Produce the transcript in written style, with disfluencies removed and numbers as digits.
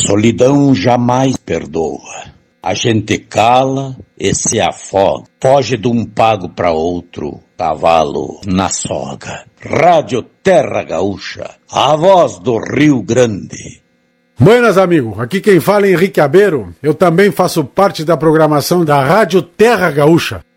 solidão jamais perdoa. A gente cala e se afoga. Foge de um pago para outro, cavalo na soga. Rádio Terra Gaúcha, a voz do Rio Grande. Buenas, amigo. Aqui quem fala é Henrique Abeiro. Eu também faço parte da programação da Rádio Terra Gaúcha.